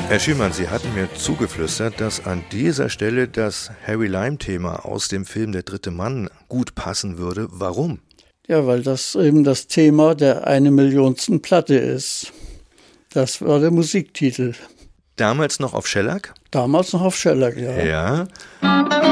Herr Schümann, Sie hatten mir zugeflüstert, dass an dieser Stelle das Harry-Lime-Thema aus dem Film Der dritte Mann gut passen würde. Warum? Ja, weil das eben das Thema der 1 Millionsten Platte ist. Das war der Musiktitel. Damals noch auf Shellac? Damals noch auf Shellac, ja. Ja.